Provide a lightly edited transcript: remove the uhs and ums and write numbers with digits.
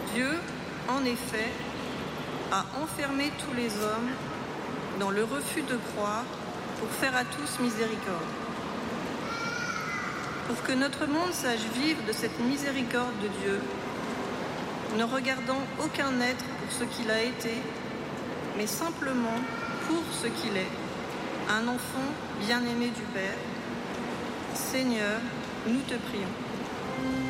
Dieu, en effet, a enfermé tous les hommes dans le refus de croire pour faire à tous miséricorde. Pour que notre monde sache vivre de cette miséricorde de Dieu, ne regardant aucun être pour ce qu'il a été, mais simplement pour ce qu'il est, un enfant bien-aimé du Père. Seigneur, nous te prions.